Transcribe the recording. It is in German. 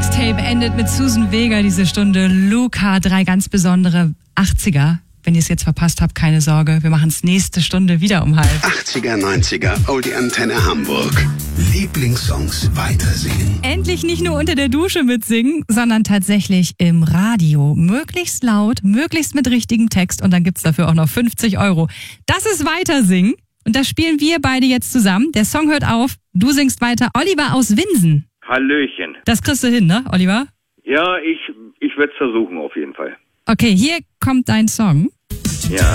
Mixtape endet mit Susan Vega diese Stunde. Luca, 3 ganz besondere 80er. Wenn ihr es jetzt verpasst habt, keine Sorge. Wir machen es nächste Stunde wieder um 12:30. 80er, 90er, Oldie Antenne Hamburg. Lieblingssongs weitersingen. Endlich nicht nur unter der Dusche mitsingen, sondern tatsächlich im Radio. Möglichst laut, möglichst mit richtigem Text und dann gibt's dafür auch noch 50 €. Das ist Weitersingen und das spielen wir beide jetzt zusammen. Der Song hört auf, du singst weiter. Oliver aus Winsen. Hallöchen. Das kriegst du hin, ne, Oliver? Ja, ich werde es versuchen auf jeden Fall. Okay, hier kommt dein Song. Ja.